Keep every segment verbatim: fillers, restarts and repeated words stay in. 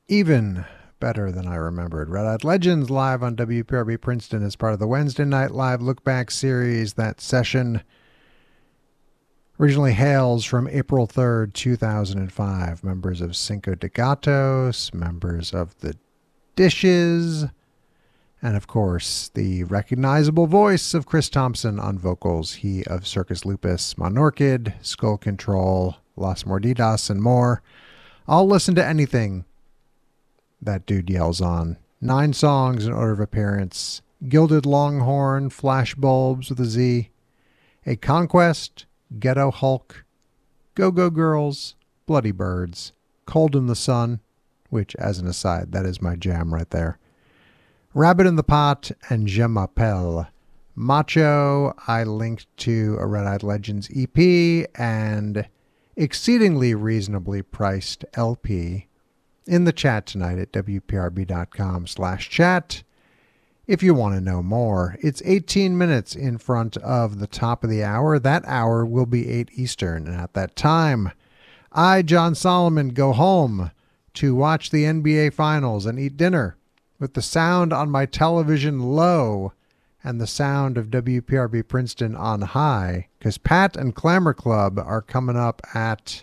Even better than I remembered. Red Eyed Legends live on W P R B Princeton as part of the Wednesday Night Live Look Back series. That session originally hails from April third, two thousand five. Members of Cinco de Gatos, members of the Dishes, and of course the recognizable voice of Chris Thompson on vocals. He of Circus Lupus, Monorchid, Skull Control, Las Mordidas, and more. I'll listen to anything that dude yells on. Nine songs in order of appearance: Gilded Longhorn, Flashbulbs with a Z, A Conquest, Ghetto Hulk, Go-Go Girls, Bloody Birds, Cold in the Sun, which, as an aside, that is my jam right there, Rabbit in the Pot, and Je m'appelle Macho. I linked to a Red Eyed Legends E P and exceedingly reasonably priced L P in the chat tonight at W P R B dot com slash chat. If you want to know more, it's eighteen minutes in front of the top of the hour. That hour will be eight Eastern. And at that time, I, John Solomon, go home to watch the N B A Finals and eat dinner with the sound on my television low and the sound of W P R B Princeton on high, because Pat and Clamor Club are coming up at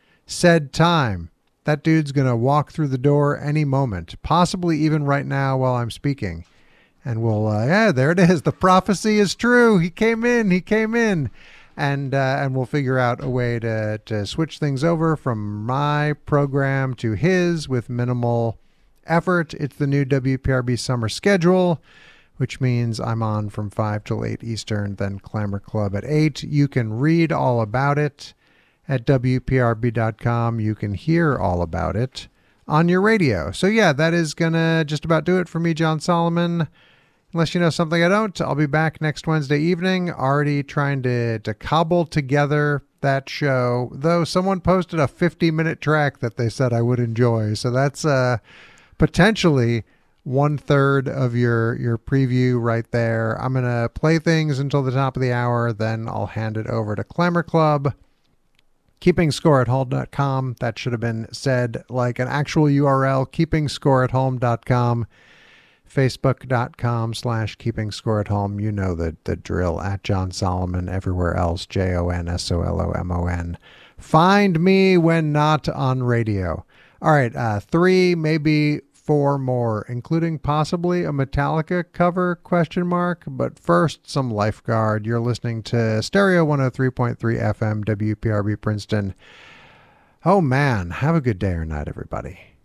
said time. That dude's going to walk through the door any moment, possibly even right now while I'm speaking. And we'll, uh, yeah, there it is. The prophecy is true. He came in. He came in. And uh, and we'll figure out a way to, to switch things over from my program to his with minimal effort. It's the new W P R B summer schedule, which means I'm on from five till eight Eastern, then Clamor Club at eight. You can read all about it at W P R B dot com. You can hear all about it on your radio. So yeah, that is going to just about do it for me, John Solomon. Unless you know something I don't, I'll be back next Wednesday evening, already trying to, to cobble together that show, though someone posted a fifty-minute track that they said I would enjoy. So that's uh, potentially one-third of your, your preview right there. I'm going to play things until the top of the hour, then I'll hand it over to Clamor Club. keeping score at home dot com. That should have been said like an actual U R L, keeping score at home dot com. Facebook dot com slash keeping score at home. You know the, the drill. At John Solomon, everywhere else, J O N S O L O M O N. Find me when not on radio. All right, uh, three, maybe four more, including possibly a Metallica cover, question mark. But first, some Lifeguard. You're listening to Stereo one oh three point three F M, W P R B Princeton. Oh man, have a good day or night, everybody.